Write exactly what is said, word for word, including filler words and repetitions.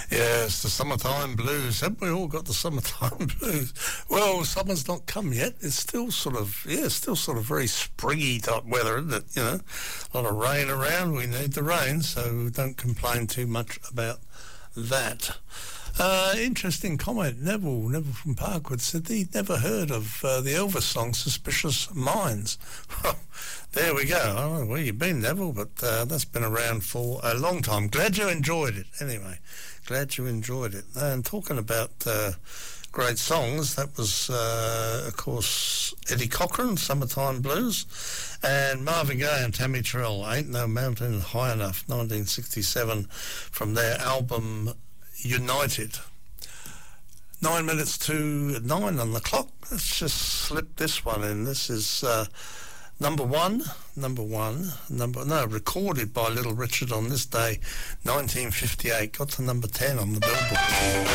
Yes, the summertime blues. Haven't we all got the summertime blues? Well, summer's not come yet. It's still sort of, yeah, still sort of very springy type weather, isn't it? You know, a lot of rain around. We need the rain, so don't complain too much about that. Uh, interesting comment. Neville, Neville from Parkwood said he'd never heard of uh, the Elvis song Suspicious Minds. Well, there we go. I don't know where you've been, Neville, but uh, that's been around for a long time. Glad you enjoyed it. Anyway, glad you enjoyed it. And talking about uh, great songs, that was, uh, of course, Eddie Cochran, Summertime Blues, and Marvin Gaye and Tammy Terrell, Ain't No Mountain High Enough, nineteen sixty-seven, from their album United. Nine minutes to nine on the clock. Let's just slip this one in. This is uh, number one, number one, number no, recorded by Little Richard on this day, nineteen fifty-eight. Got to number ten on the Billboard.